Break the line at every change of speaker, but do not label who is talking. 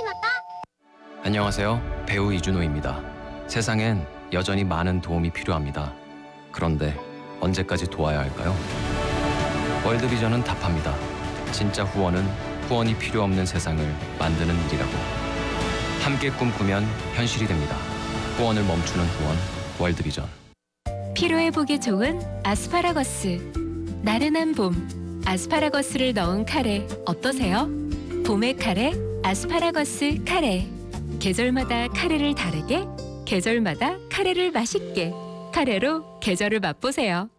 신었다.
안녕하세요. 배우 이준호입니다. 세상엔 여전히 많은 도움이 필요합니다. 그런데 언제까지 도와야 할까요? 월드비전은 답합니다. 진짜 후원은 후원이 필요 없는 세상을 만드는 일이라고. 함께 꿈꾸면 현실이 됩니다. 후원을 멈추는 후원, 월드비전.
피로회복에 좋은 아스파라거스. 나른한 봄, 아스파라거스를 넣은 카레 어떠세요? 봄의 카레, 아스파라거스 카레. 계절마다 카레를 다르게, 계절마다 카레를 맛있게. 카레로 계절을 맛보세요.